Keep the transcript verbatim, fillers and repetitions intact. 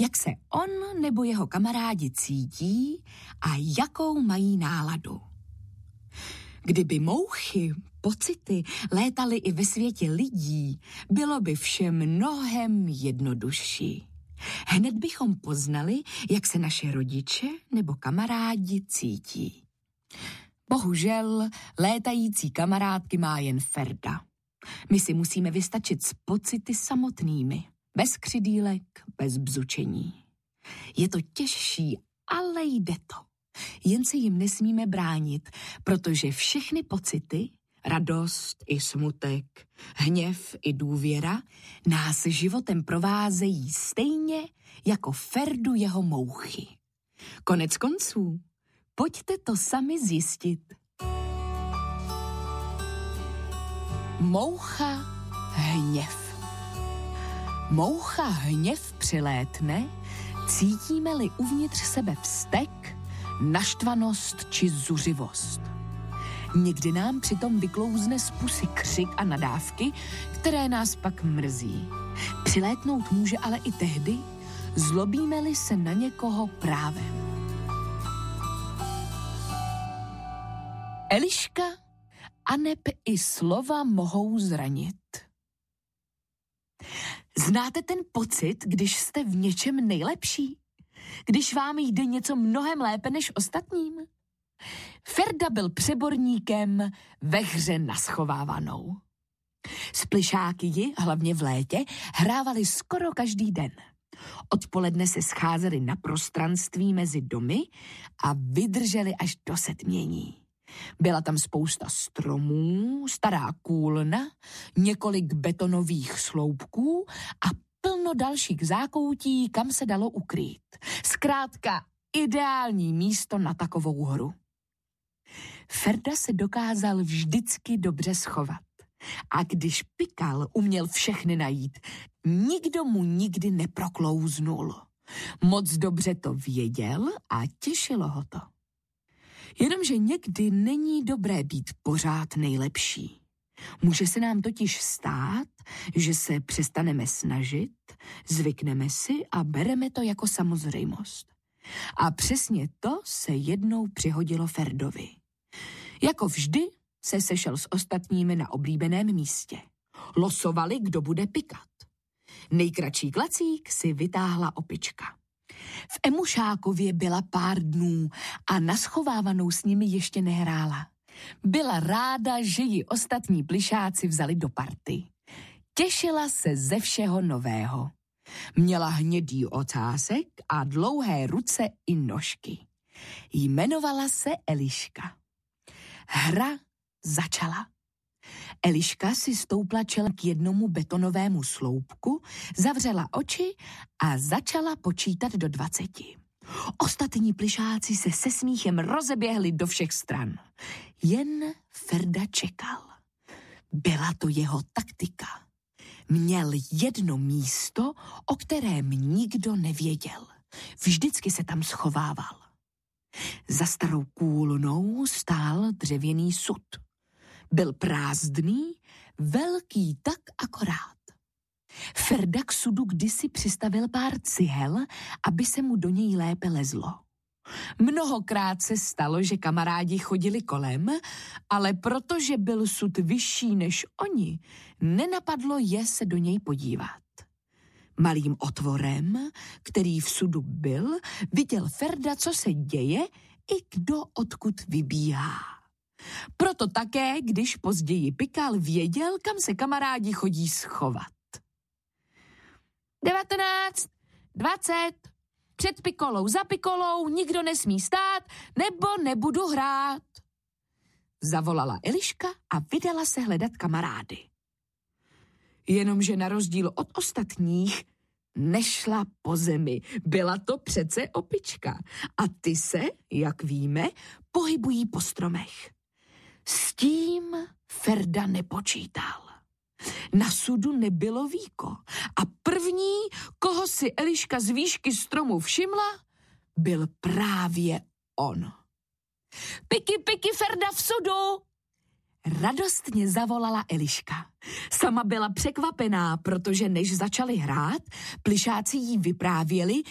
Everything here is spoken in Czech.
jak se on nebo jeho kamarádi cítí a jakou mají náladu. Kdyby mouchy, pocity létaly i ve světě lidí, bylo by vše mnohem jednodušší. Hned bychom poznali, jak se naše rodiče nebo kamarádi cítí. Bohužel létající kamarádky má jen Ferda. My si musíme vystačit s pocity samotnými, bez křidýlek, bez bzučení. Je to těžší, ale jde to. Jen se jim nesmíme bránit, protože všechny pocity, radost i smutek, hněv i důvěra, nás životem provázejí stejně jako Ferdu jeho mouchy. Konec konců, pojďte to sami zjistit. Moucha hněv. Moucha hněv přilétne, cítíme-li uvnitř sebe vztek, naštvanost či zuřivost. Někdy nám přitom vyklouzne z pusy křik a nadávky, které nás pak mrzí. Přilétnout může ale i tehdy, zlobíme-li se na někoho právem. Eliška aneb i slova mohou zranit. Znáte ten pocit, když jste v něčem nejlepší? Když vám jde něco mnohem lépe než ostatním? Ferda byl přeborníkem ve hře na schovávanou. S plišáky ji, hlavně v létě, hrávali skoro každý den. Odpoledne se scházeli na prostranství mezi domy a vydrželi až do setmění. Byla tam spousta stromů, stará kůlna, několik betonových sloupků a plno dalších zákoutí, kam se dalo ukrýt. Zkrátka ideální místo na takovou hru. Ferda se dokázal vždycky dobře schovat. A když pikal, uměl všechny najít. Nikdo mu nikdy neproklouznul. Moc dobře to věděl a těšilo ho to. Jenomže někdy není dobré být pořád nejlepší. Může se nám totiž stát, že se přestaneme snažit, zvykneme si a bereme to jako samozřejmost. A přesně to se jednou přihodilo Ferdovi. Jako vždy se sešel s ostatními na oblíbeném místě. Losovali, kdo bude pikat. Nejkratší klacík si vytáhla opička. V Emušákově byla pár dnů a na schovávanou s nimi ještě nehrála. Byla ráda, že ji ostatní plišáci vzali do party. Těšila se ze všeho nového. Měla hnědý ocásek a dlouhé ruce i nožky. Jmenovala se Eliška. Hra začala. Eliška si stoupla čelem k jednomu betonovému sloupku, zavřela oči a začala počítat do dvaceti. Ostatní plišáci se se smíchem rozeběhli do všech stran. Jen Ferda čekal. Byla to jeho taktika. Měl jedno místo, o kterém nikdo nevěděl. Vždycky se tam schovával. Za starou kůlnou stál dřevěný sud. Byl prázdný, velký tak akorát. Ferda k sudu kdysi přistavil pár cihel, aby se mu do něj lépe lezlo. Mnohokrát se stalo, že kamarádi chodili kolem, ale protože byl sud vyšší než oni, nenapadlo je se do něj podívat. Malým otvorem, který v sudu byl, viděl Ferda, co se děje i kdo odkud vybíhá. Proto také, když později pikal, věděl, kam se kamarádi chodí schovat. Devatenáct, dvacet, před pikolou, za pikolou, nikdo nesmí stát, nebo nebudu hrát. Zavolala Eliška a vydala se hledat kamarády. Jenomže na rozdíl od ostatních nešla po zemi. Byla to přece opička. A ty se, jak víme, pohybují po stromech. S tím Ferda nepočítal. Na sudu nebylo víko a první, koho si Eliška z výšky stromu všimla, byl právě on. Piky, piky, Ferda v sudu! Radostně zavolala Eliška. Sama byla překvapená, protože než začali hrát, plišáci jí vyprávěli,